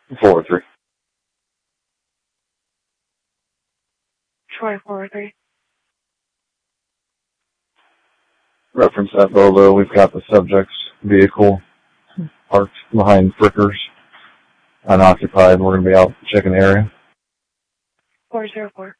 403. Troy 403. Reference that Volvo. We've got the subject's vehicle parked behind Frickers, unoccupied. We're going to be out checking the area. 404.